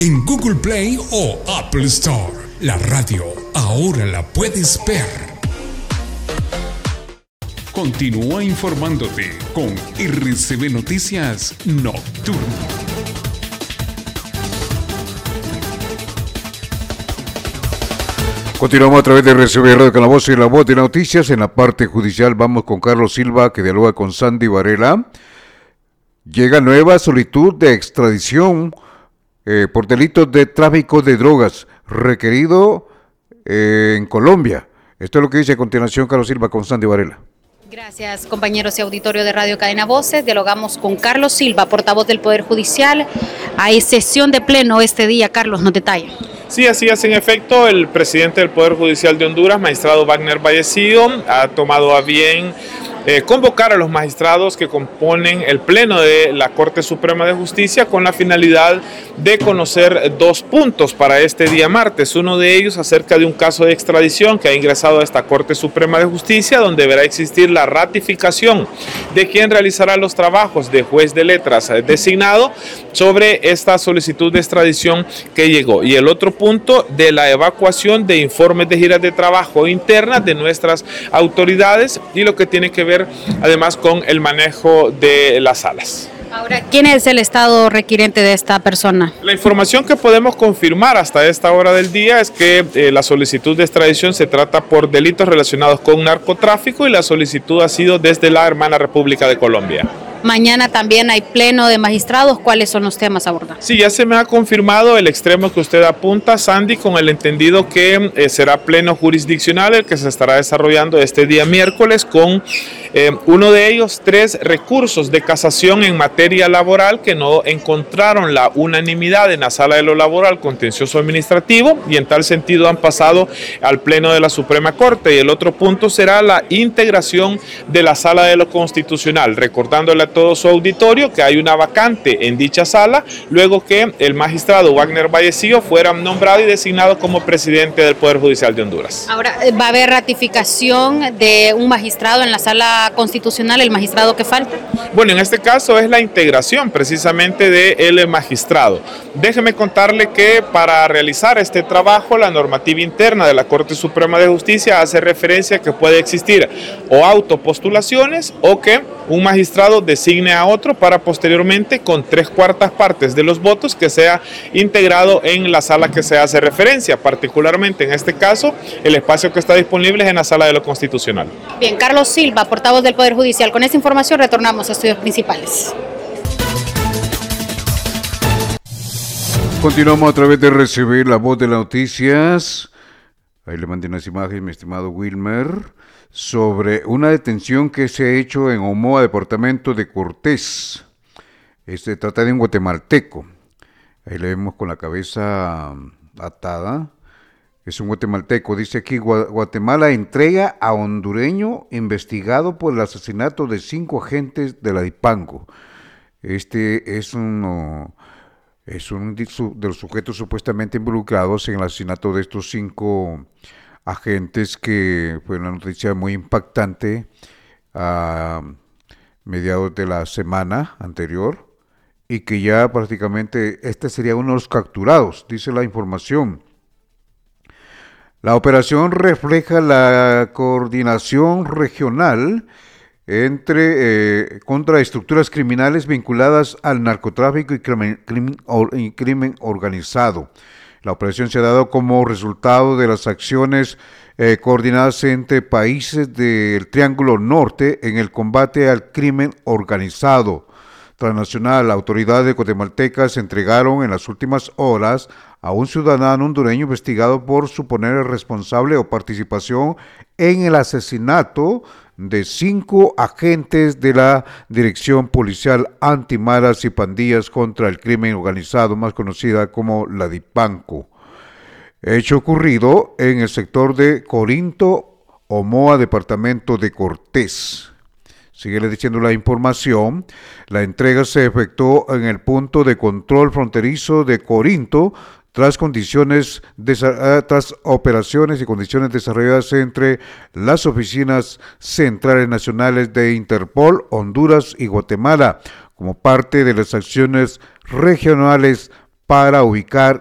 En Google Play o Apple Store. La radio ahora la puedes ver. Continúa informándote con RCB Noticias Nocturno. Continuamos a través de RCB Radio con la voz y la voz de noticias. En la parte judicial vamos con Carlos Silva, que dialoga con Sandy Varela. Llega nueva solicitud de extradición por delitos de tráfico de drogas requerido en Colombia. Esto es lo que dice a continuación Carlos Silva con Sandy Varela. Gracias, compañeros y auditorio de Radio Cadena Voces. Dialogamos con Carlos Silva, portavoz del Poder Judicial. Hay sesión de pleno este día. Carlos, nos detalla. Sí, así es. En efecto, el presidente del Poder Judicial de Honduras, magistrado Wagner Vallecillo, ha tomado a bien convocar a los magistrados que componen el Pleno de la Corte Suprema de Justicia con la finalidad de conocer dos puntos para este día martes. Uno de ellos acerca de un caso de extradición que ha ingresado a esta Corte Suprema de Justicia, donde deberá existir la ratificación de quien realizará los trabajos de juez de letras designado sobre esta solicitud de extradición que llegó. Y el otro punto de la evacuación de informes de giras de trabajo internas de nuestras autoridades y lo que tiene que ver además con el manejo de las salas. Ahora, ¿quién es el estado requirente de esta persona? La información que podemos confirmar hasta esta hora del día es que la solicitud de extradición se trata por delitos relacionados con narcotráfico y la solicitud ha sido desde la hermana República de Colombia. Mañana también hay pleno de magistrados. ¿Cuáles son los temas a abordar? Sí, ya se me ha confirmado el extremo que usted apunta, Sandy, con el entendido que será pleno jurisdiccional el que se estará desarrollando este día miércoles con uno de ellos 3 recursos de casación en materia laboral que no encontraron la unanimidad en la sala de lo laboral contencioso administrativo y en tal sentido han pasado al pleno de la Suprema Corte. Y el otro punto será la integración de la sala de lo constitucional, recordándole a todo su auditorio que hay una vacante en dicha sala luego que el magistrado Wagner Vallecillo fuera nombrado y designado como presidente del Poder Judicial de Honduras. Ahora, ¿va a haber ratificación de un magistrado en la sala constitucional, el magistrado que falta? Bueno, en este caso es la integración precisamente del magistrado. Déjeme contarle que para realizar este trabajo la normativa interna de la Corte Suprema de Justicia hace referencia a que puede existir o autopostulaciones o que un magistrado designe a otro para posteriormente con 3/4 partes de los votos que sea integrado en la sala que se hace referencia, particularmente en este caso el espacio que está disponible es en la sala de lo constitucional. Bien, Carlos Silva, portavoz del Poder Judicial. Con esta información retornamos a estudios principales. Continuamos a través de recibir la voz de las noticias. Ahí le mandé unas imágenes, mi estimado Wilmer, sobre una detención que se ha hecho en Omoa, departamento de Cortés. Se trata de un guatemalteco. Ahí le vemos con la cabeza atada. Es un guatemalteco. Dice aquí, Guatemala entrega a hondureño investigado por el asesinato de 5 agentes de la Dipango. Este es uno de los sujetos supuestamente involucrados en el asesinato de estos 5 agentes, que fue una noticia muy impactante a mediados de la semana anterior y que ya prácticamente este sería uno de los capturados, dice la información. La operación refleja la coordinación regional contra estructuras criminales vinculadas al narcotráfico y crimen organizado. La operación se ha dado como resultado de las acciones coordinadas entre países del Triángulo Norte en el combate al crimen organizado transnacional. Autoridades guatemaltecas entregaron en las últimas horas a un ciudadano hondureño investigado por suponer responsable o participación en el asesinato de 5 agentes de la Dirección Policial Antimaras y Pandillas contra el Crimen Organizado, más conocida como la Dipanco. Hecho ocurrido en el sector de Corinto, Omoa, departamento de Cortés. Sigue diciendo la información. La entrega se efectuó en el punto de control fronterizo de Corinto, tras operaciones y condiciones desarrolladas entre las oficinas centrales nacionales de Interpol, Honduras y Guatemala, como parte de las acciones regionales para ubicar